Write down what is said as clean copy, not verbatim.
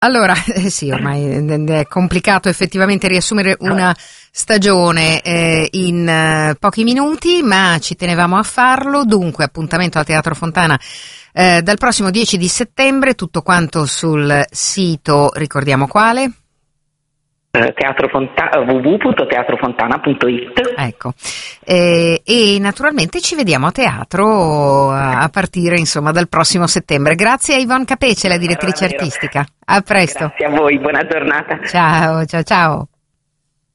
Allora, sì, ormai è complicato effettivamente riassumere una stagione in pochi minuti, ma ci tenevamo a farlo. Dunque, appuntamento al Teatro Fontana dal prossimo 10 di settembre, tutto quanto sul sito, ricordiamo quale? www.teatrofontana.it. Ecco, e naturalmente ci vediamo a teatro a partire insomma dal prossimo settembre. Grazie a Yvonne Capece, la direttrice artistica. A presto. Grazie a voi, buona giornata. Ciao, ciao, ciao.